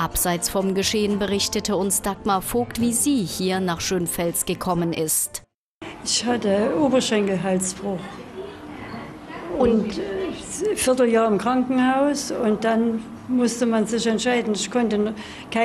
Abseits vom Geschehen berichtete uns Dagmar Vogt, wie sie hier nach Schönfels gekommen ist. Ich hatte Oberschenkelhalsbruch und Vierteljahr im Krankenhaus und dann musste man sich entscheiden. Ich konnte kein